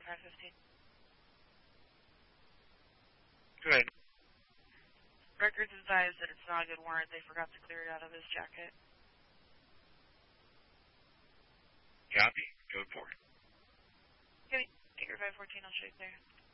515. Good. Records advise that it's not a good warrant. They forgot to clear it out of his jacket. Copy. Go for it. Okay, take your 514. I'll show you there.